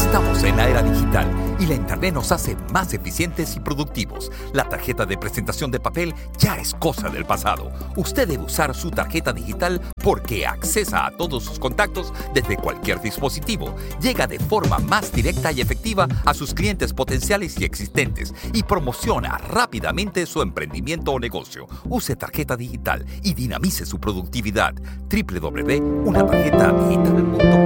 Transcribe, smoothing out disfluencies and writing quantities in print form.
Estamos en la era digital y la Internet nos hace más eficientes y productivos. La tarjeta de presentación de papel ya es cosa del pasado. Usted debe usar su tarjeta digital porque accesa a todos sus contactos desde cualquier dispositivo. Llega de forma más directa y efectiva a sus clientes potenciales y existentes y promociona rápidamente su emprendimiento o negocio. Use tarjeta digital y dinamice su productividad. www.unatarjetadigital.com